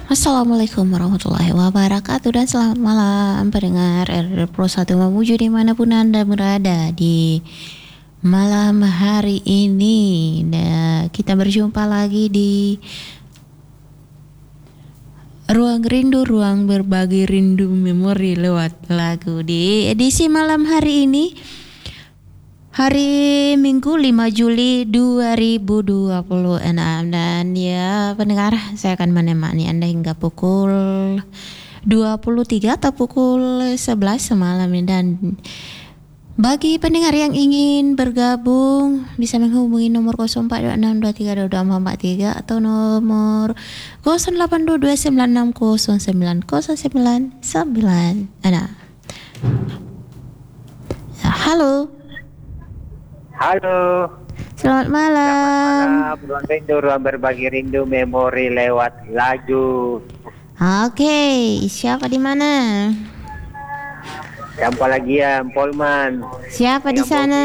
Assalamualaikum warahmatullahi wabarakatuh dan selamat malam pendengar RR Pro 1 Mamuju dimanapun Anda berada di malam hari ini. Nah, kita berjumpa lagi di Ruang Rindu, ruang berbagi rindu memori lewat lagu di edisi malam hari ini. Hari Minggu 5 Juli 2026 dan ya pendengar, saya akan menemani Anda hingga pukul 23 atau pukul 11 semalam ini. Dan bagi pendengar yang ingin bergabung bisa menghubungi nomor 0426232243 atau nomor 0822960999. Nah. Halo. Halo. Selamat malam. Ruang rindu, ruang berbagi rindu memori lewat lagu. Oke, siapa di mana? Siapa lagi ya, Polman? Siapa di sana?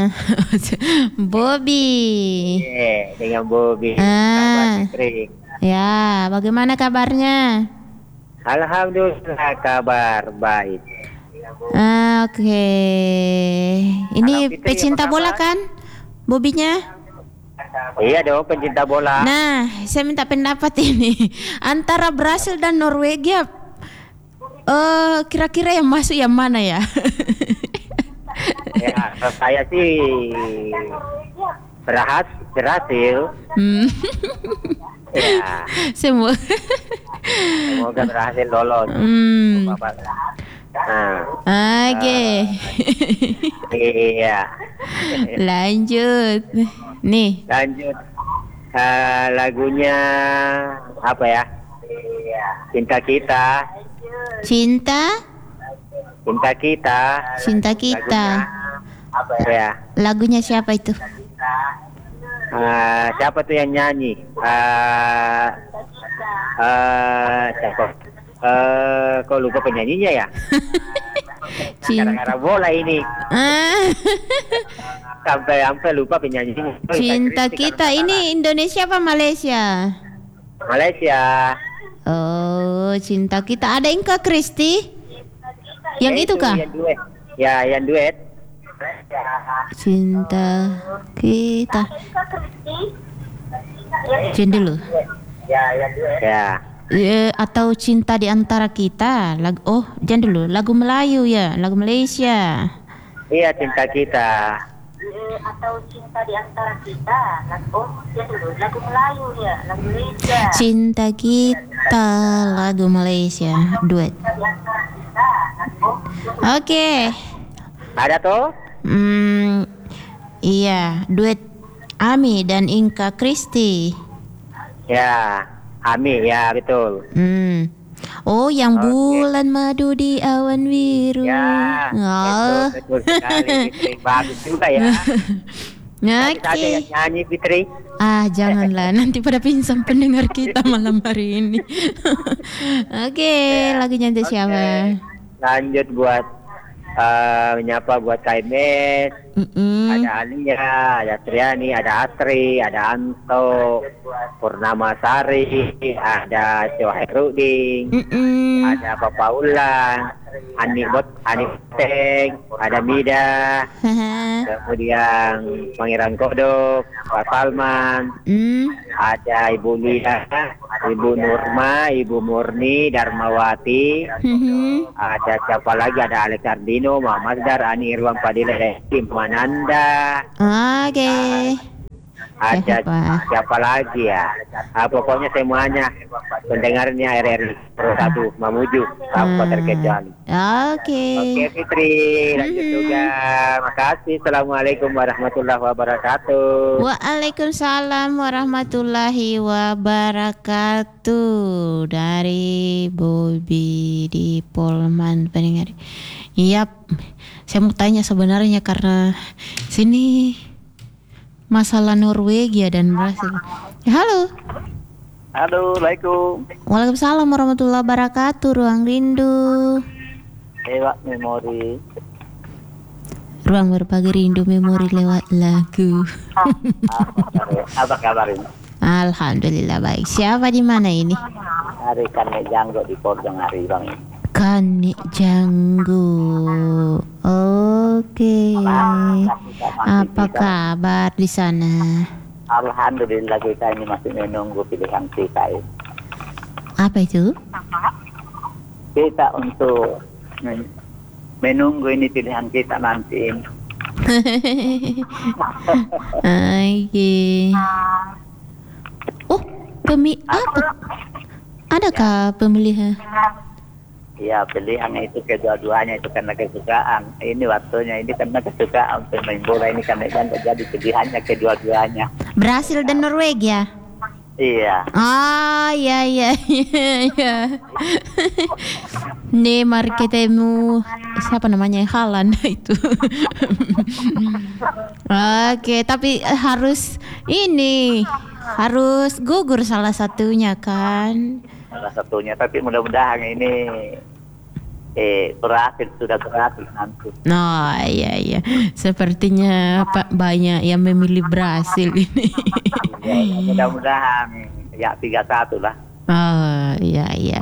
Bobby. Dengan Bobby. Ah. Kabar Fitri. Ya, bagaimana kabarnya? Alhamdulillah kabar baik. Oke. Ini Halo, Fitri, pecinta apa bola kabar? kan? Bobinya? Iya dong, pencinta bola. Nah, saya minta pendapat ini antara Brasil dan Norwegia. Kira-kira yang masuk yang mana ya? Ya, saya sih berhasil. Ya, Semua. semoga berhasil lolos. Bapak. Nah, Oke. iya. Lanjut. Nih. Lanjut. Lagunya apa ya? Cinta kita. Cinta Cinta kita. kita. Apa ya? Lagunya siapa itu? Siapa tuh yang nyanyi? Siapa? Kok lupa penyanyinya ya? Gara-gara bola ini. Sampai lupa penyanyinya. Cinta kita ini Indonesia apa Malaysia? Malaysia. Oh, cinta kita. Ada Inka Kristi? Yang itu kah? Yang duet. Ya, yang duet. Cinta kita. Jangan dulu. Ya, yang duet. Ya. Atau cinta di antara kita. Jangan dulu. Lagu Melayu ya, lagu Malaysia. Iya, cinta kita. Atau cinta di antara kita. Lagu Melayu ya, lagu Malaysia. Cinta kita, lagu Malaysia, duet. Oke. Ada tuh? Iya, duet Ami dan Inka Kristi. Ya, Ami, ya betul. Oh, yang Oke. bulan madu di awan biru. Ya, Oh. betul sekali, Fitri. Bagus juga ya. Ada Oke. yang nyanyi, Fitri. Janganlah, nanti pada pingsan pendengar kita malam hari ini. Oke, lagunya untuk siapa? Lanjut buat menyapa buat KMS. Ada Alia, ada Triani, ada Astri, ada Anto, Purnama Sari, ada Syuhairudin, ada Papa Ulan, Ani Teng, ada Mida, kemudian Pangeran Kodok, Pak Salman, ada Ibu Lia, Ibu Nurma, Ibu Murni, Darmawati, ada siapa lagi, ada Alex Ardino, Muhammad Dar, Ani Irwan Padilla, Kim Mananda. Oke. Ada siapa lagi ya? Pokoknya semuanya pendengarnya RRI Pro 1 Mamuju tanpa terkecuali. Oke. Oke Fitri, lanjut juga. Makasih. Assalamualaikum warahmatullahi wabarakatuh. Waalaikumsalam warahmatullahi wabarakatuh. Dari Bobby di Polman pendengar. Yap, saya mau tanya sebenarnya karena sini masalah Norwegia dan Brasil. Halo. Assalamualaikum. Waalaikumsalam warahmatullahi wabarakatuh. Ruang Rindu. Lewat memori. Ruang berbagi rindu memori lewat lagu. Apa kabar ini? Alhamdulillah baik. Siapa di mana ini? Hari Kane Janggo di Pordong hari bang. Kane Janggo. Oke. Apa kabar di sana? Alhamdulillah kita ini masih menunggu pilihan kita ini. Apa itu? Kita untuk menunggu ini pilihan kita nanti. Oke. Oh, apa? Adakah pemilihan? Ya pilihannya itu kedua-duanya itu karena kesukaan. Ini waktunya ini karena kesukaan pemain bola ini karena kan jadi pilihannya kedua-duanya. Brasil dan Norwegia. Iya. Ah, ya. Neymar ketemu siapa namanya? Haaland itu. Oke, tapi harus gugur salah satunya kan. Salah satunya, tapi mudah-mudahan ini sudah berhasil nanti. Oh iya. Sepertinya Pak banyak yang memilih Brasil ini. Ya, mudah-mudahan ya 3-1 lah. Oh iya.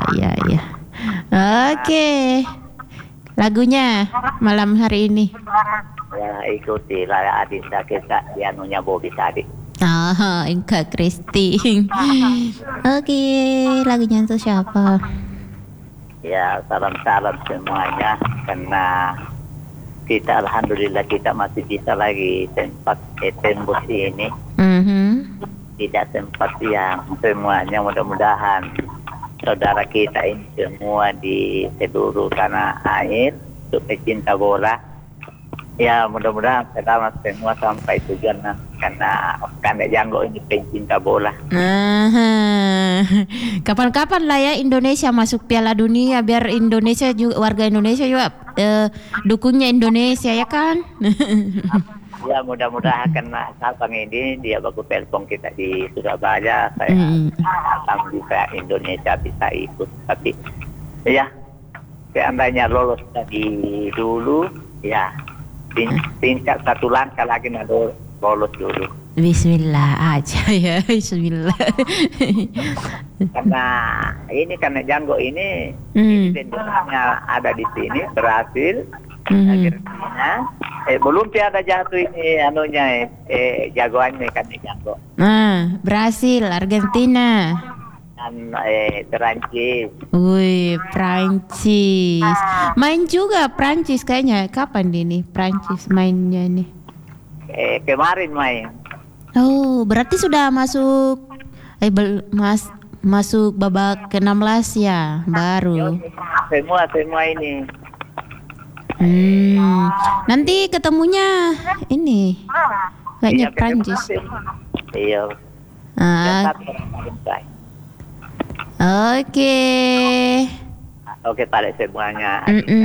Oke. Lagunya malam hari ini. Ya ikuti lah Adinda kita dianunya Bobby tadi. Kak Kristi. Oke, lagunya untuk siapa? Ya salam-salam semuanya karena kita alhamdulillah kita masih bisa lagi tempat tembus ini. Tidak sempat yang semuanya mudah-mudahan saudara kita ini semua di seluruh tanah air untuk pecinta bola. Ya mudah-mudahan selamat semua sampai tujuan karena Kane Janggo ini pecinta bola. Kapan-kapan lah ya Indonesia masuk Piala Dunia biar Indonesia juga warga Indonesia juga dukungnya Indonesia ya kan? Ya mudah-mudahan karena Sabang ini dia bagus telepon kita di Surabaya saya akan bisa Indonesia bisa ikut tapi ya seandainya lolos tadi dulu ya tingkat satu langkah lagi lolos dulu. Bismillah aja ya, Bismillah. Karena Janggo ini benderanya ada di sini Brasil, Argentina. Belum ada jatuh ini jagoannya Kane Janggo. Brasil, Argentina. Dan Perancis. Wih, Prancis. Main juga Prancis kayaknya. Kapan ini Prancis mainnya nih? Kemarin main. Oh, berarti sudah masuk masuk babak ke-16 ya, baru. Semua ini. Nanti ketemunya ini kayaknya Prancis. Iya. Oke pada semuanya.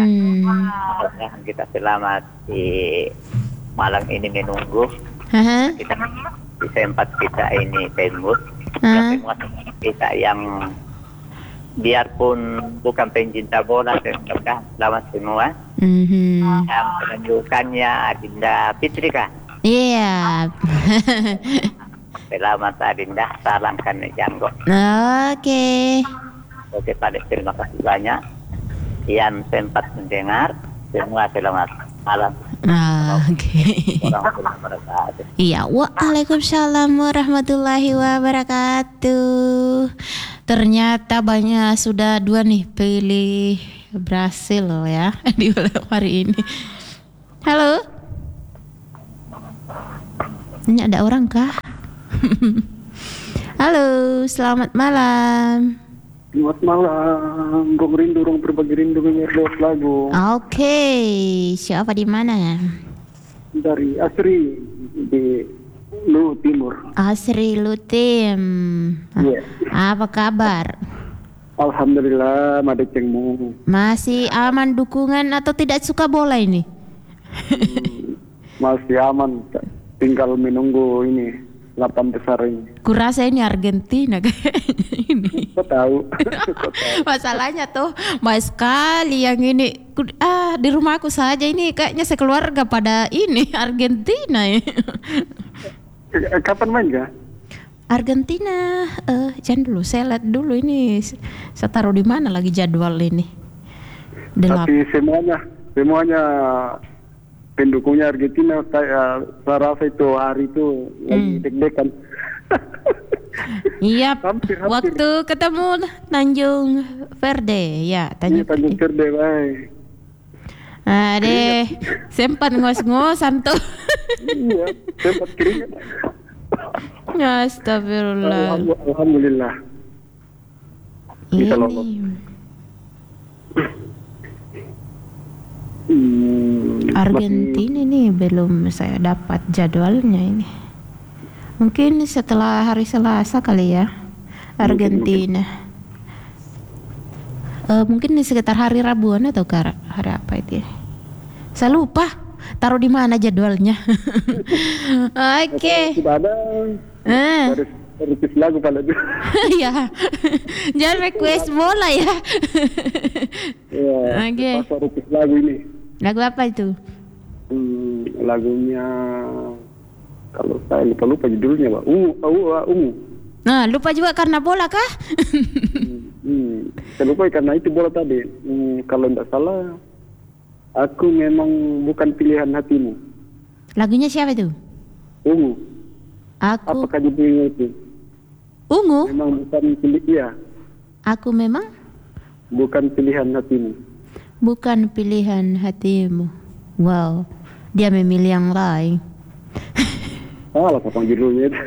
Kita selamat di malam ini menunggu. Kita di tempat kita ini tembus. Semua kita yang biarpun bukan pencinta bola, selamat semua. Yang penunjukannya Adinda Fitri kan? Iya. Selamat Adinda, salam Kane Janggo. Oke Pak, terima kasih banyak yang sempat mendengar. Semua selamat malam. Iya, waalaikumsalam warahmatullahi wabarakatuh. Ternyata banyak sudah 2 nih pilih Brasil loh ya di malam hari ini. Halo, ini ada orang kah? Halo, selamat malam. Selamat malam, Rong Rindu, Rong berbagi rindu menyeruak lagu. Oke, siapa di mana? Dari Asri di Lu Timur. Asri Lutim. Iya. Apa kabar? Alhamdulillah, madecengmu. Masih aman dukungan atau tidak suka bola ini? Masih aman, tinggal menunggu ini 8 besar ini. Kurasa ini Argentina kayaknya ini. Kau tahu. Masalahnya tuh banyak sekali yang ini. Di rumahku saja ini kayaknya sekeluarga pada ini Argentina ya. Kapan main ya? Argentina, jangan dulu, saya lihat dulu ini saya taruh di mana lagi jadwal ini. Tapi semuanya pendukungnya Argentina, saya rasa itu hari itu lagi deg-degan. Iya, Hampir. waktu ketemu Tanjung Verde, ya Tanjung Verde, baik. Deh, sempat ngos-ngosan tuh. Iya, sempat keringat. Astagfirullah. Alhamdulillah. Bisa lolos. Argentina ini belum saya dapat jadwalnya ini. Mungkin setelah hari Selasa kali ya, Argentina. Mungkin di sekitar hari Rabuan atau hari apa itu ya? Saya lupa. Taruh di mana jadwalnya? Oke. Sudah ada. Request lagu pada itu. Ya. Jangan request bola ya. Iya. Oke. Request lagu ini. Lagu apa itu? Lagunya kalau saya lupa judulnya, Pak. Ungu. Nah, lupa juga karena bola kah? Saya lupa karena itu bola tadi. Kalau tidak salah, aku memang bukan pilihan hatimu. Lagunya siapa itu? Ungu. Aku. Apakah judulnya itu? Ungu? Memang bukan pilihan. Iya. Aku memang bukan pilihan hatimu. Bukan pilihan hatimu. Wow, dia memilih yang lain. Salah apa judulnya itu?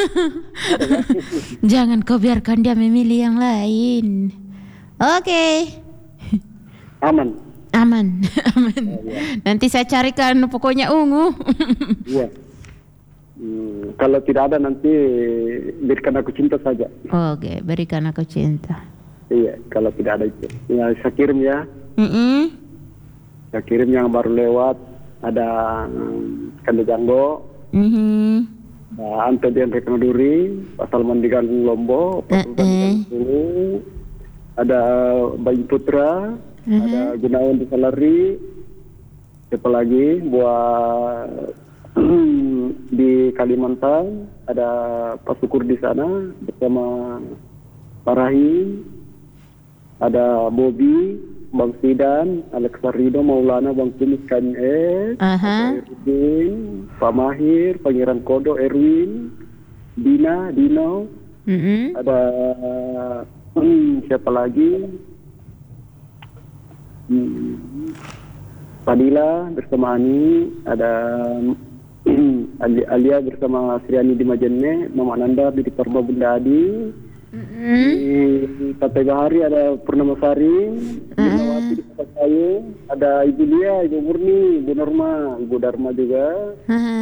Jangan kau biarkan dia memilih yang lain. Oke. Aman. Aman. Oh, ya. Nanti saya carikan pokoknya ungu. Iya. Kalau tidak ada nanti berikan aku cinta saja. Oke, berikan aku cinta. Iya, kalau tidak ada itu. Ya, saya kirim ya. Saya kirim yang baru lewat. Ada Kande Janggo. Ante Dian Rekanuduri, Pasal Mandigan Lombo, ada Bayi Putra, ada Gunawan di Salari, siapa lagi buat di Kalimantan, ada Pak Syukur di sana bersama Parahi, ada Bobby, Bang Sidan, Alex Rido, Maulana, Bang Kumis KNS, Erwin, Pak Mahir, Pangeran Kodo, Erwin, Dino, ada siapa lagi? Fadila bersama Ani, ada Alia bersama Sriani di Majene, Mama Nanda di Parma Bunda Adi. Di Pantai Bahari ada Purnamasari, Nawati di Kota Kayu, ada Ibu Lia, Ibu Murni, Ibu Norma, Ibu Dharma juga.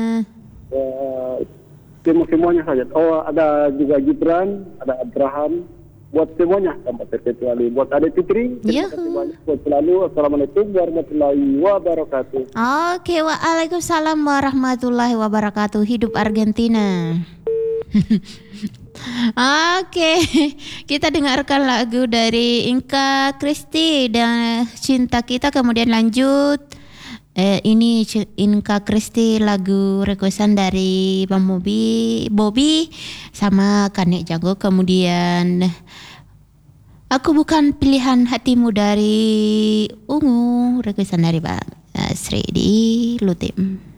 Semuanya saja. Oh, ada juga Gibran, ada Abraham. Buat semuanya tanpa terkecuali. Buat Ade Fitri, terima kasih banyak buat selalu. Assalamualaikum warahmatullahi wabarakatuh. Oke, waalaikumsalam warahmatullahi wabarakatuh. Hidup Argentina. Oke, kita dengarkan lagu dari Inka Kristi dan Cinta Kita, kemudian lanjut. Ini Inka Kristi, lagu requestan dari Bang Bobby sama Kanek Jago, kemudian Aku Bukan Pilihan Hatimu dari Ungu, requestan dari Bang Sri di Lutim.